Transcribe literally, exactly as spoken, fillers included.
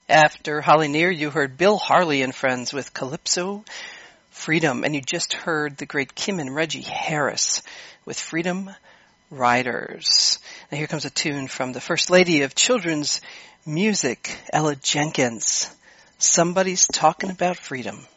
After Holly Near, you heard Bill Harley and Friends with Calypso Freedom, and you just heard the great Kim and Reggie Harris with Freedom Riders. Now here comes a tune from the First Lady of Children's Music, Ella Jenkins. Somebody's Talking About Freedom.